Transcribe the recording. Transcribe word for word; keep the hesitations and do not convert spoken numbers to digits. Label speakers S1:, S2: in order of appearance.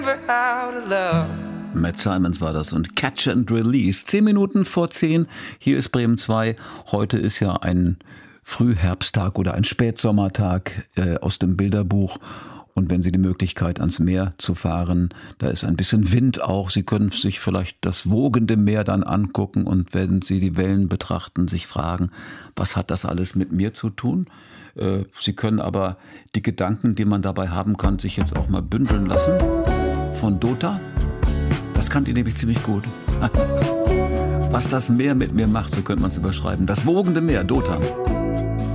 S1: Matt Simons war das und Catch and Release. Zehn Minuten vor zehn, hier ist Bremen zwei. Heute ist ja ein Frühherbsttag oder ein Spätsommertag äh, aus dem Bilderbuch. Und wenn Sie die Möglichkeit ans Meer zu fahren, da ist ein bisschen Wind auch. Sie können sich vielleicht das wogende Meer dann angucken und wenn Sie die Wellen betrachten, sich fragen, was hat das alles mit mir zu tun? Äh, Sie können aber die Gedanken, die man dabei haben kann, sich jetzt auch mal bündeln lassen. Von Dota. Das kann die nämlich ziemlich gut. Was das Meer mit mir macht, so könnte man es überschreiben. Das wogende Meer, Dota.